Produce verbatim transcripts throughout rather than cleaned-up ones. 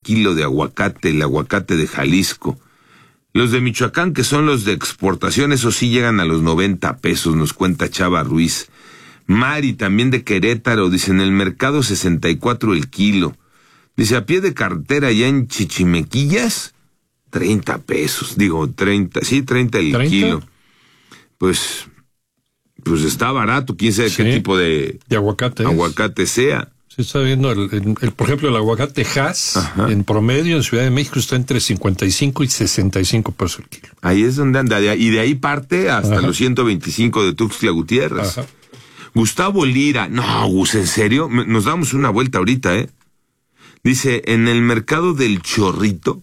kilo de aguacate, el aguacate de Jalisco. Los de Michoacán, que son los de exportación, esos sí llegan a los noventa pesos, nos cuenta Chava Ruiz. Mari, también de Querétaro, dice, en el mercado sesenta y cuatro el kilo. Dice, a pie de carretera ya en Chichimequillas, treinta pesos, digo, treinta, sí, treinta el ¿treinta? Kilo. Pues, pues está barato, quién sabe sí, qué tipo de, de aguacate, aguacate sea. Se está viendo, el, el, el, por ejemplo, el aguacate Hass, ajá, en promedio en Ciudad de México está entre cincuenta y cinco y sesenta y cinco pesos el kilo. Ahí es donde anda, y de ahí parte hasta ajá, los ciento veinticinco de Tuxtla Gutiérrez. Ajá. Gustavo Lira, no, Gus, ¿en serio? Nos damos una vuelta ahorita, ¿eh? Dice, en el mercado del Chorrito,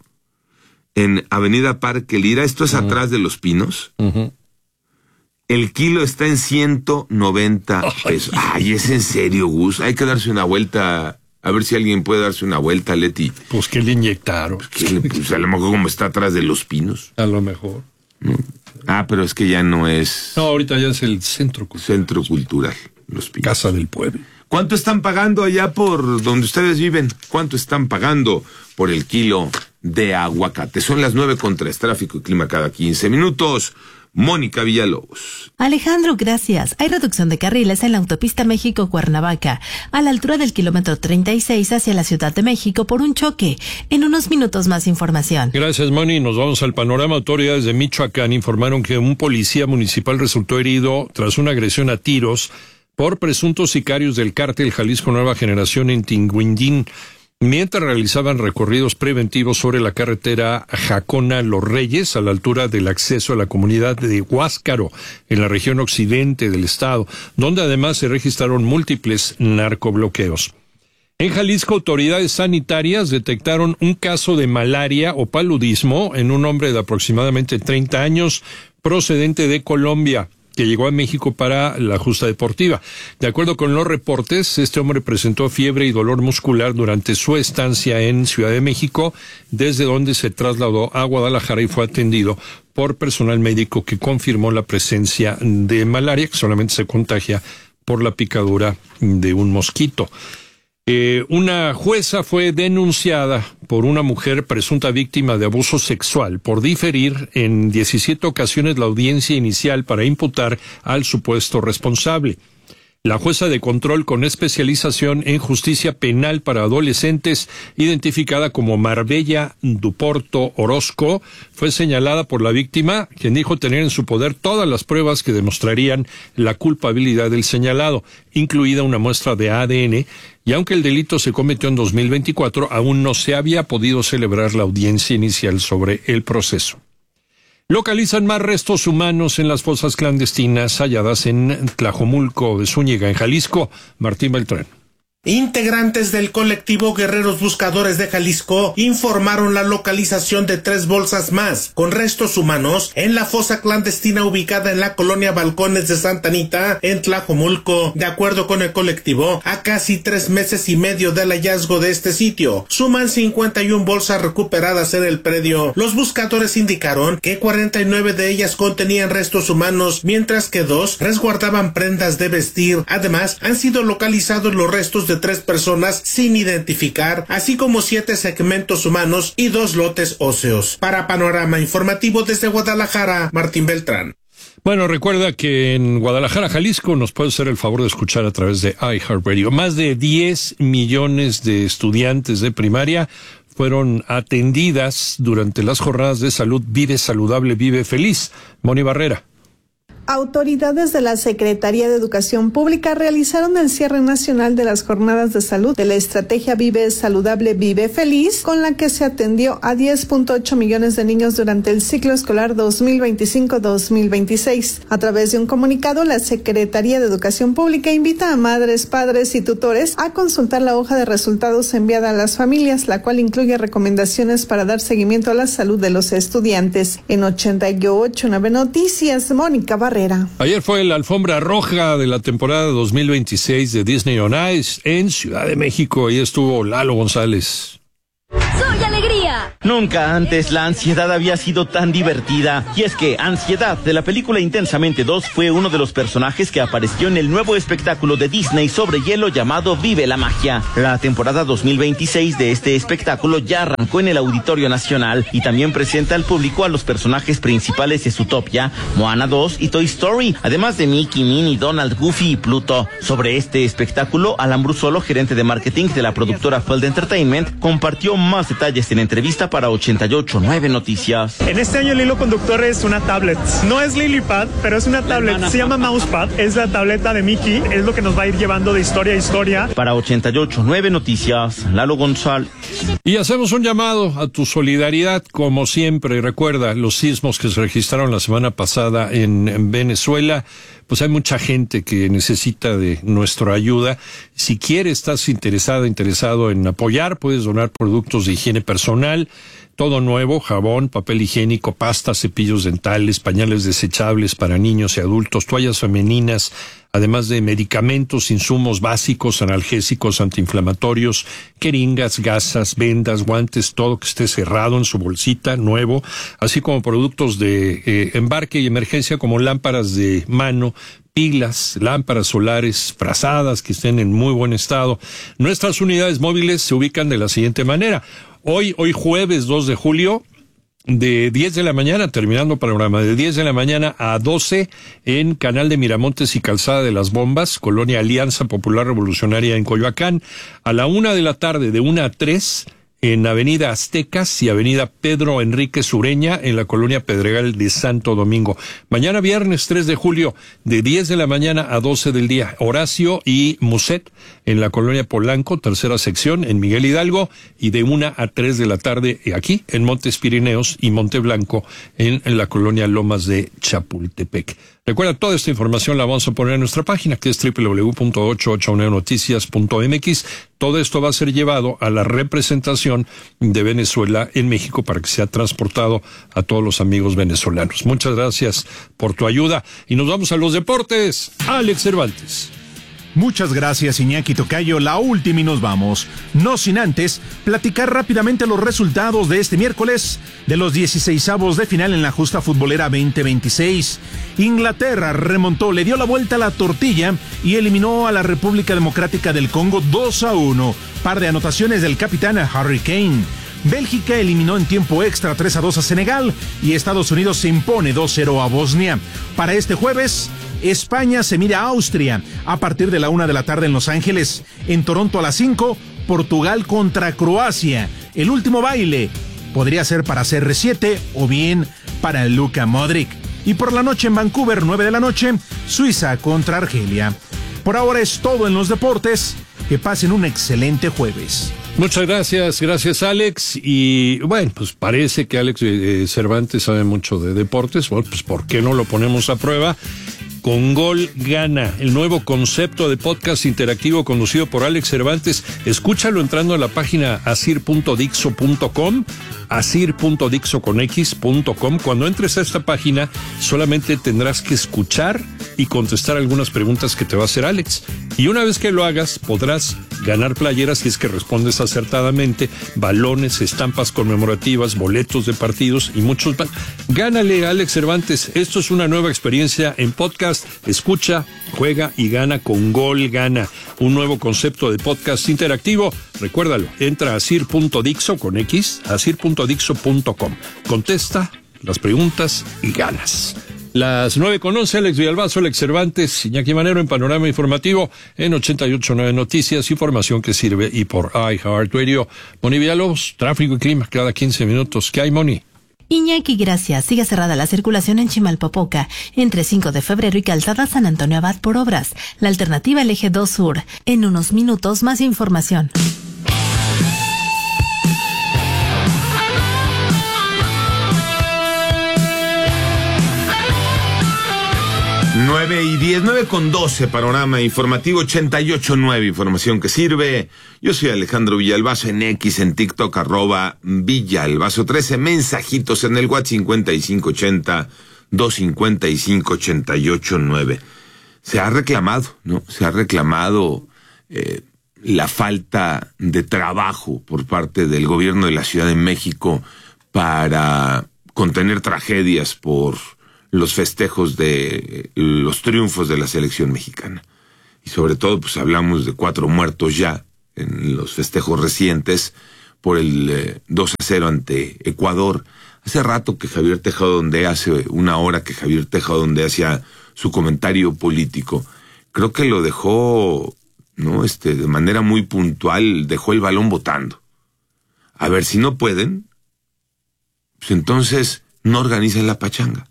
en Avenida Parque Lira, esto es uh-huh, atrás de Los Pinos, uh-huh, el kilo está en ciento noventa pesos. Ay, ¿es en serio, Gus? Hay que darse una vuelta, a ver si alguien puede darse una vuelta, Leti. Pues, ¿qué le inyectaron? Pues, ¿qué le, pues a lo mejor como está atrás de Los Pinos. A lo mejor. ¿No? Ah, pero es que ya no es... No, ahorita ya es el Centro Cultural. Centro Cultural, Los Pinos. Casa del Pueblo. ¿Cuánto están pagando allá por donde ustedes viven? ¿Cuánto están pagando por el kilo de aguacate? Son las nueve con tres, tráfico y clima cada quince minutos. Mónica Villalobos. Alejandro, gracias. Hay reducción de carriles en la autopista México-Cuernavaca, a la altura del kilómetro treinta y seis hacia la Ciudad de México por un choque. En unos minutos más información. Gracias, Moni. Nos vamos al panorama. Autoridades de Michoacán informaron que un policía municipal resultó herido tras una agresión a tiros por presuntos sicarios del cártel Jalisco Nueva Generación en Tinguindín, mientras realizaban recorridos preventivos sobre la carretera Jacona-Los Reyes, a la altura del acceso a la comunidad de Huáscaro, en la región occidente del estado, donde además se registraron múltiples narcobloqueos. En Jalisco, autoridades sanitarias detectaron un caso de malaria o paludismo en un hombre de aproximadamente treinta años, procedente de Colombia, que llegó a México para la justa deportiva. De acuerdo con los reportes, este hombre presentó fiebre y dolor muscular durante su estancia en Ciudad de México, desde donde se trasladó a Guadalajara y fue atendido por personal médico que confirmó la presencia de malaria, que solamente se contagia por la picadura de un mosquito. Eh, una jueza fue denunciada por una mujer presunta víctima de abuso sexual por diferir en diecisiete ocasiones la audiencia inicial para imputar al supuesto responsable. La jueza de control con especialización en justicia penal para adolescentes, identificada como Marbella Duporto Orozco, fue señalada por la víctima, quien dijo tener en su poder todas las pruebas que demostrarían la culpabilidad del señalado, incluida una muestra de A D N, y aunque el delito se cometió en dos mil veinticuatro, aún no se había podido celebrar la audiencia inicial sobre el proceso. Localizan más restos humanos en las fosas clandestinas halladas en Tlajomulco de Zúñiga, en Jalisco. Martín Beltrán. Integrantes del colectivo Guerreros Buscadores de Jalisco informaron la localización de tres bolsas más con restos humanos en la fosa clandestina ubicada en la colonia Balcones de Santa Anita, en Tlajomulco. De acuerdo con el colectivo, a casi tres meses y medio del hallazgo de este sitio, suman cincuenta y una bolsas recuperadas en el predio. Los buscadores indicaron que cuarenta y nueve de ellas contenían restos humanos, mientras que dos resguardaban prendas de vestir. Además, han sido localizados los restos de tres personas sin identificar, así como siete segmentos humanos y dos lotes óseos. Para Panorama Informativo desde Guadalajara, Martín Beltrán. Bueno, recuerda que en Guadalajara, Jalisco, nos puede hacer el favor de escuchar a través de iHeartRadio. Más de diez millones de estudiantes de primaria fueron atendidas durante las jornadas de salud Vive Saludable, Vive Feliz. Moni Barrera. Autoridades de la Secretaría de Educación Pública realizaron el cierre nacional de las jornadas de salud de la estrategia Vive Saludable, Vive Feliz, con la que se atendió a diez punto ocho millones de niños durante el ciclo escolar dos mil veinticinco dos mil veintiséis. A través de un comunicado, la Secretaría de Educación Pública invita a madres, padres y tutores a consultar la hoja de resultados enviada a las familias, la cual incluye recomendaciones para dar seguimiento a la salud de los estudiantes. En ochenta y ocho nueve Noticias, Mónica Barrera. Ayer fue la alfombra roja de la temporada dos mil veintiséis de Disney on Ice en Ciudad de México. Ahí estuvo Lalo González. ¡Soy alegría! Nunca antes la ansiedad había sido tan divertida. Y es que Ansiedad, de la película Intensamente dos, fue uno de los personajes que apareció en el nuevo espectáculo de Disney sobre hielo llamado Vive la Magia. La temporada dos mil veintiséis de este espectáculo ya arrancó en el Auditorio Nacional y también presenta al público a los personajes principales de Zootopia, Moana dos y Toy Story, además de Mickey, Minnie, Donald, Goofy y Pluto. Sobre este espectáculo, Alan Brusolo, gerente de marketing de la productora Feld Entertainment, compartió más detalles en entrevista para ochenta y ocho punto nueve Noticias. En este año el hilo conductor es una tablet. No es LilyPad, pero es una tablet. Se llama Mousepad. Es la tableta de Mickey. Es lo que nos va a ir llevando de historia a historia. Para ochenta y ocho punto nueve Noticias, Lalo González. Y hacemos un llamado a tu solidaridad, como siempre. Recuerda los sismos que se registraron la semana pasada en, en Venezuela. Pues hay mucha gente que necesita de nuestra ayuda. Si quieres, estás interesada, interesado en apoyar, puedes donar productos de higiene personal, todo nuevo, jabón, papel higiénico, pasta, cepillos dentales, pañales desechables para niños y adultos, toallas femeninas, además de medicamentos, insumos básicos, analgésicos, antiinflamatorios, jeringas, gasas, vendas, guantes, todo que esté cerrado en su bolsita, nuevo, así como productos de eh, embarque y emergencia como lámparas de mano, pilas, lámparas solares, frazadas que estén en muy buen estado. Nuestras unidades móviles se ubican de la siguiente manera. Hoy, hoy jueves dos de julio, de diez de la mañana, terminando el programa, de diez de la mañana a doce en Canal de Miramontes y Calzada de las Bombas, Colonia Alianza Popular Revolucionaria en Coyoacán, a la una de la tarde, de una a tres, en Avenida Aztecas y Avenida Pedro Enrique Sureña, en la Colonia Pedregal de Santo Domingo. Mañana viernes tres de julio, de diez de la mañana a doce del día, Horacio y Muset, en la Colonia Polanco, tercera sección, en Miguel Hidalgo, y de una a tres de la tarde, aquí, en Montes Pirineos y Monte Blanco, en, en la Colonia Lomas de Chapultepec. Recuerda, toda esta información la vamos a poner en nuestra página, que es doble u doble u doble u punto ochocientos ochenta y nueve noticias punto m x. Todo esto va a ser llevado a la representación de Venezuela en México para que sea transportado a todos los amigos venezolanos. Muchas gracias por tu ayuda. Y nos vamos a los deportes. Alex Cervantes. Muchas gracias, Iñaki Tocayo. La última y nos vamos. No sin antes platicar rápidamente los resultados de este miércoles de los dieciseisavos de final en la justa futbolera veinte veintiséis. Inglaterra remontó, le dio la vuelta a la tortilla y eliminó a la República Democrática del Congo dos a uno. Par de anotaciones del capitán Harry Kane. Bélgica eliminó en tiempo extra tres a dos a Senegal y Estados Unidos se impone dos cero a Bosnia. Para este jueves, España se mira a Austria a partir de la una de la tarde en Los Ángeles. En Toronto a las cinco, Portugal contra Croacia. El último baile podría ser para C R siete o bien para Luka Modric. Y por la noche en Vancouver, nueve de la noche, Suiza contra Argelia. Por ahora es todo en los deportes. Que pasen un excelente jueves. Muchas gracias, gracias Alex. Y bueno, pues parece que Alex eh, Cervantes sabe mucho de deportes. Bueno, pues ¿por qué no lo ponemos a prueba? Con Gol Gana, el nuevo concepto de podcast interactivo conducido por Alex Cervantes. Escúchalo entrando a la página asir punto dixo punto com, asir punto dixo con x punto com. Cuando entres a esta página, solamente tendrás que escuchar y contestar algunas preguntas que te va a hacer Alex. Y una vez que lo hagas, podrás ganar playeras si es que respondes acertadamente, balones, estampas conmemorativas, boletos de partidos y muchos más. Gánale, Alex Cervantes. Esto es una nueva experiencia en podcast. Escucha, juega y gana con Gol Gana, un nuevo concepto de podcast interactivo. Recuérdalo, entra a asir punto dixo con x, asir punto dixo punto com. Contesta las preguntas y ganas. Las nueve con once, Alex Villalbazo, Alex Cervantes, Iñaki Manero en Panorama Informativo en ochenta y ocho punto nueve Noticias, información que sirve y por iHeartRadio. Moni Villalobos, tráfico y clima cada quince minutos. ¿Qué hay, Moni? Iñaki, gracias. Sigue cerrada la circulación en Chimalpopoca, entre cinco de febrero y Calzada San Antonio Abad por obras. La alternativa el eje dos Sur. En unos minutos, más información. Nueve y diez, nueve con doce, Panorama Informativo ochenta y ocho punto nueve, información que sirve. Yo soy Alejandro Villalbazo en X, en TikTok, arroba Villalbazo trece, mensajitos en el WhatsApp cincuenta y cinco ochenta, doscientos cincuenta y cinco, ochenta y ocho nueve. Se ha reclamado, ¿no? Se ha reclamado eh, la falta de trabajo por parte del gobierno de la Ciudad de México para contener tragedias por los festejos de los triunfos de la selección mexicana. Y sobre todo, pues hablamos de cuatro muertos ya en los festejos recientes por el eh, dos a cero ante Ecuador. Hace rato que Javier Tejado Ondea, hace una hora que Javier Tejado Ondea hacía su comentario político. Creo que lo dejó, ¿no? Este, de manera muy puntual, dejó el balón botando. A ver, si no pueden, pues entonces no organizan la pachanga.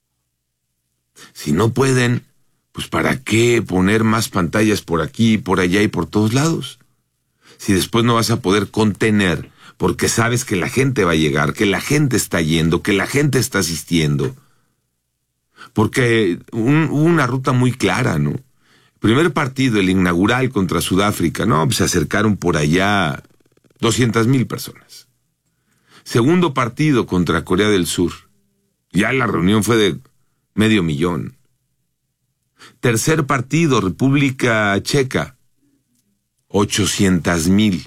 Si no pueden, pues ¿para qué poner más pantallas por aquí, por allá y por todos lados? Si después no vas a poder contener, porque sabes que la gente va a llegar, que la gente está yendo, que la gente está asistiendo. Porque un, hubo una ruta muy clara, ¿no? Primer partido, el inaugural contra Sudáfrica, no, pues se acercaron por allá doscientas mil personas. Segundo partido contra Corea del Sur, ya la reunión fue de medio millón. Tercer partido, República Checa, ochocientas mil.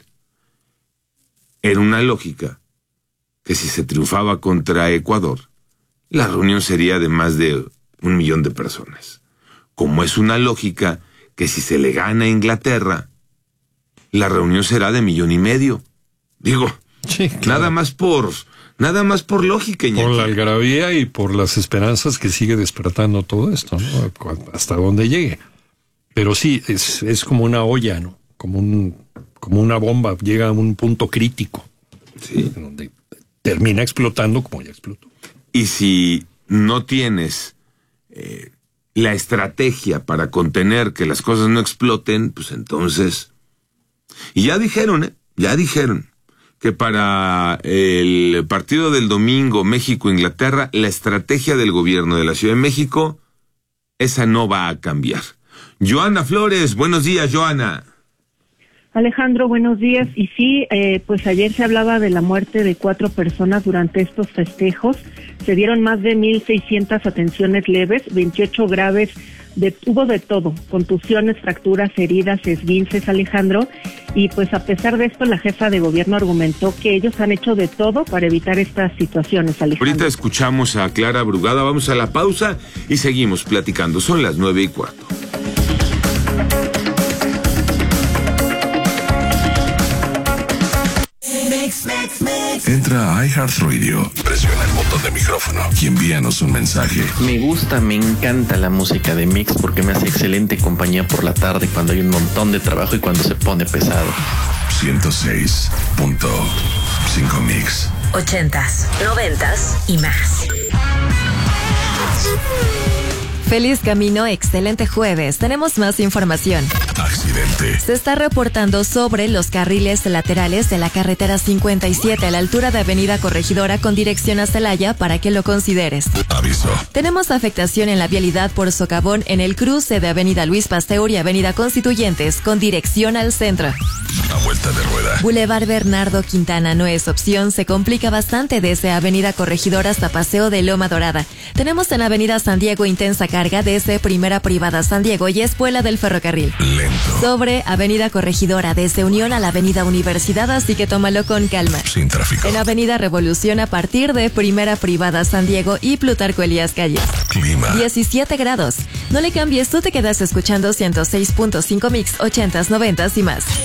Era una lógica que si se triunfaba contra Ecuador, la reunión sería de más de un millón de personas. Como es una lógica que si se le gana a Inglaterra, la reunión será de millón y medio. Digo, sí, claro. nada más por, nada más por lógica, Iñaki. Por la algarabía y por las esperanzas que sigue despertando todo esto, ¿no? Hasta donde llegue. Pero sí, es, es como una olla, ¿no? Como un, como una bomba, llega a un punto crítico. Sí. Donde termina explotando como ya explotó. Y si no tienes eh, la estrategia para contener que las cosas no exploten, pues entonces... Y ya dijeron, ¿eh? Ya dijeron que para el partido del domingo México-Inglaterra, la estrategia del gobierno de la Ciudad de México, esa no va a cambiar. Joana Flores, buenos días, Joana. Alejandro, buenos días. Y sí, eh, pues ayer se hablaba de la muerte de cuatro personas durante estos festejos. Se dieron más de mil seiscientas atenciones leves, veintiocho graves, de, hubo de todo, contusiones, fracturas, heridas, esguinces, Alejandro. Y pues a pesar de esto, la jefa de gobierno argumentó que ellos han hecho de todo para evitar estas situaciones, Alejandro. Ahorita escuchamos a Clara Brugada, vamos a la pausa y seguimos platicando. Son las nueve y cuarto. Entra a iHeartRadio, presiona el botón de micrófono y envíanos un mensaje. Me gusta, me encanta la música de Mix porque me hace excelente compañía por la tarde cuando hay un montón de trabajo y cuando se pone pesado. ciento seis punto cinco Mix. Ochentas, noventas y más. Feliz camino, excelente jueves. Tenemos más información. Accidente. Se está reportando sobre los carriles laterales de la carretera cincuenta y siete a la altura de Avenida Corregidora con dirección a Celaya para que lo consideres. Aviso. Tenemos afectación en la vialidad por socavón en el cruce de Avenida Luis Pasteur y Avenida Constituyentes con dirección al centro. A vuelta de rueda. Boulevard Bernardo Quintana no es opción, se complica bastante desde Avenida Corregidora hasta Paseo de Loma Dorada. Tenemos en Avenida San Diego intensa carga desde Primera Privada San Diego y Espuela del Ferrocarril. Lento. Sobre Avenida Corregidora desde Unión a la Avenida Universidad, así que tómalo con calma. Sin tráfico. En Avenida Revolución a partir de Primera Privada San Diego y Plutarco Elías Calles. Clima. diecisiete grados. No le cambies, tú te quedas escuchando ciento seis punto cinco Mix, ochentas, noventas y más.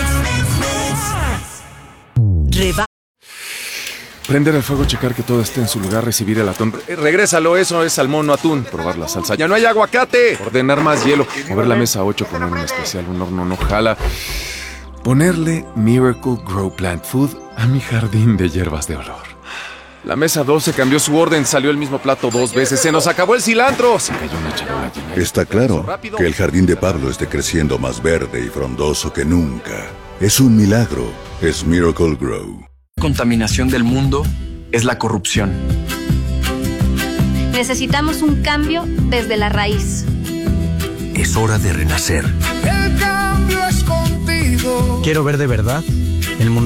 Reba. Prender el fuego, checar que todo esté en su lugar, recibir el atún. Eh, regrésalo, eso es salmón, no atún. Probar la salsa. ¡Ya no hay aguacate! Ordenar más hielo. Mover la mesa ocho, poner un especial, un horno no jala. Ponerle Miracle Grow Plant Food a mi jardín de hierbas de olor. La mesa doce cambió su orden, salió el mismo plato dos veces. ¡Se nos acabó el cilantro! Se cayó una charola llena. Está claro que el jardín de Pablo esté creciendo más verde y frondoso que nunca. Es un milagro. Es Miracle Grow. Contaminación del mundo es la corrupción. Necesitamos un cambio desde la raíz. Es hora de renacer. El cambio es contigo. Quiero ver de verdad el mundo